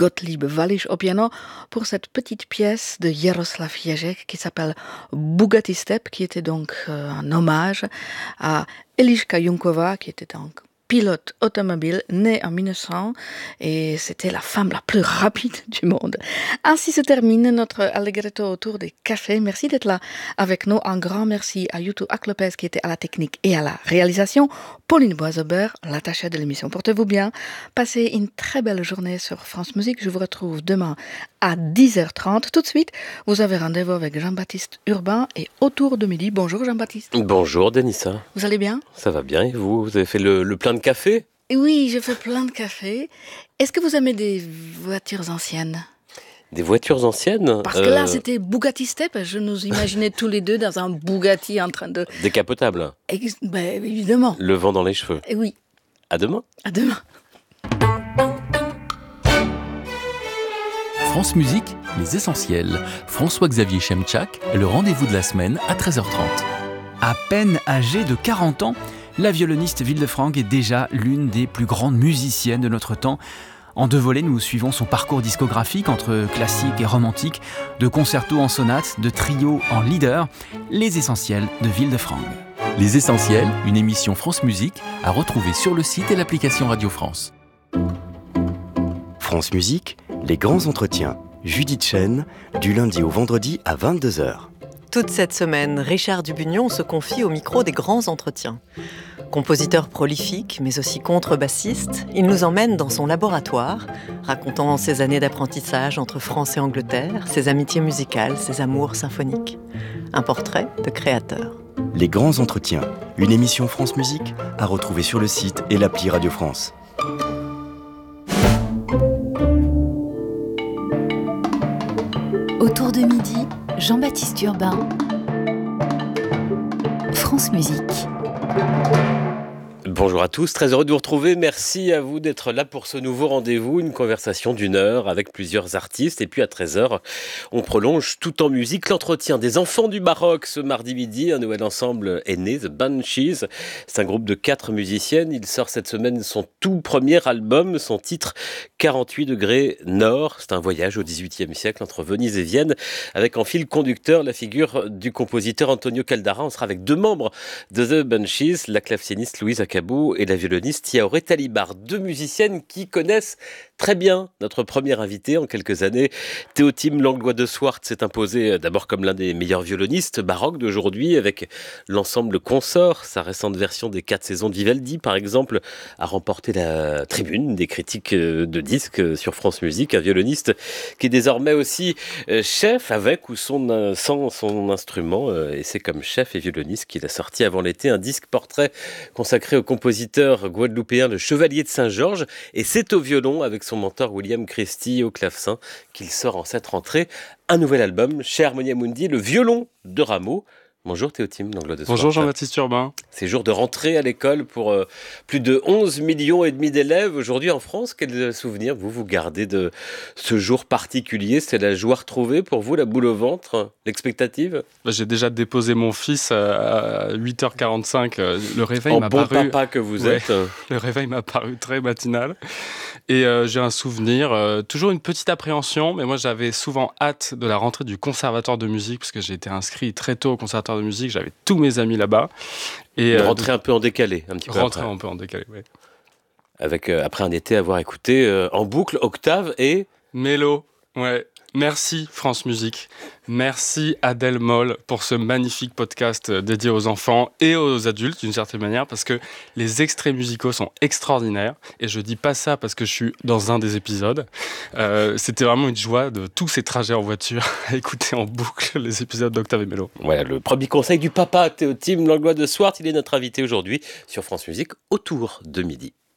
Gottlieb Wallisch au piano pour cette petite pièce de Jaroslav Ježek qui s'appelle Bugatti Step, qui était donc un hommage à Eliška Junkova, qui était donc pilote automobile, née en 1900, et c'était la femme la plus rapide du monde. Ainsi se termine notre Allegretto autour des cafés. Merci d'être là avec nous. Un grand merci à Yutu Aklopez qui était à la technique et à la réalisation. Pauline Boiseaubert, l'attachée de l'émission. Portez-vous bien. Passez une très belle journée sur France Musique. Je vous retrouve demain à 10h30. Tout de suite, vous avez rendez-vous avec Jean-Baptiste Urbain et autour de midi. Bonjour Jean-Baptiste. Bonjour Denissa. Vous allez bien ? Ça va bien et vous ? Vous avez fait le plein de café ? Oui, je fais plein de café. Est-ce que vous aimez des voitures anciennes ? Des voitures anciennes ? Parce que là, c'était Bugatti Step. Je nous imaginais tous les deux dans un Bugatti en train de... Décapotable ? Ben, évidemment. Le vent dans les cheveux ? Et oui. À demain ? À demain. France Musique, les essentiels. François-Xavier Chemchak, le rendez-vous de la semaine à 13h30. À peine âgée de 40 ans, la violoniste Wilde-Franck est déjà l'une des plus grandes musiciennes de notre temps. En 2 volets, nous suivons son parcours discographique entre classique et romantique, de concertos en sonate, de trios en leader, les essentiels de Wilde-Franck. Les essentiels, une émission France Musique à retrouver sur le site et l'application Radio France. France Musique, les grands entretiens. Judith Chen, du lundi au vendredi à 22h. Toute cette semaine, Richard Dubugnon se confie au micro des grands entretiens. Compositeur prolifique, mais aussi contrebassiste, il nous emmène dans son laboratoire, racontant ses années d'apprentissage entre France et Angleterre, ses amitiés musicales, ses amours symphoniques. Un portrait de créateur. Les grands entretiens, une émission France Musique à retrouver sur le site et l'appli Radio France. Autour de midi, Jean-Baptiste Urbain, France Musique. Bonjour à tous, très heureux de vous retrouver. Merci à vous d'être là pour ce nouveau rendez-vous, une conversation d'1 heure avec plusieurs artistes. Et puis à 13h, on prolonge tout en musique l'entretien des enfants du baroque. Ce mardi midi, un nouvel ensemble est né, The Banshees. C'est un groupe de 4 musiciennes. Il sort cette semaine son tout premier album, son titre 48 degrés nord. C'est un voyage au XVIIIe siècle entre Venise et Vienne, avec en fil conducteur la figure du compositeur Antonio Caldara. On sera avec 2 membres de The Banshees, la claveciniste Louise Acabou et la violoniste Yaoré Talibar, 2 musiciennes qui connaissent très bien notre premier invité en quelques années. Théotime Langlois de Swart s'est imposé d'abord comme l'un des meilleurs violonistes baroques d'aujourd'hui avec l'ensemble Consort. Sa récente version des 4 saisons de Vivaldi, par exemple, a remporté la tribune des critiques de disques sur France Musique. Un violoniste qui est désormais aussi chef avec ou sans son instrument. Et c'est comme chef et violoniste qu'il a sorti avant l'été un disque portrait consacré au compositeur guadeloupéen Le Chevalier de Saint-Georges, et c'est au violon avec son mentor William Christie au clavecin qu'il sort en cette rentrée un nouvel album, chez Harmonia Mundi, le violon de Rameau. Bonjour Théotime Langlois de Swart. Bonjour Jean-Baptiste Urbain. C'est jour de rentrée à l'école pour plus de 11 millions et demi d'élèves aujourd'hui en France. Quel souvenir vous gardez de ce jour particulier ? C'est la joie retrouvée pour vous, la boule au ventre, l'expectative ? J'ai déjà déposé mon fils à 8h45. Le réveil m'a paru... paru... papa que vous êtes. Le réveil m'a paru très matinal. Et j'ai un souvenir, toujours une petite appréhension, mais moi j'avais souvent hâte de la rentrée du conservatoire de musique, parce que j'ai été inscrit très tôt au conservatoire de musique, j'avais tous mes amis là-bas. Et rentrée un peu en décalé, un petit peu rentrée après. Un peu en décalé, oui. Avec, après un été, avoir écouté en boucle Octave et... Mélo, ouais. Merci France Musique, merci Adèle Moll pour ce magnifique podcast dédié aux enfants et aux adultes d'une certaine manière, parce que les extraits musicaux sont extraordinaires, et je dis pas ça parce que je suis dans un des épisodes. C'était vraiment une joie de tous ces trajets en voiture à écouter en boucle les épisodes d'Octave et Mélo. Voilà, le premier conseil du papa Théotime Langlois de Swart, il est notre invité aujourd'hui sur France Musique autour de midi.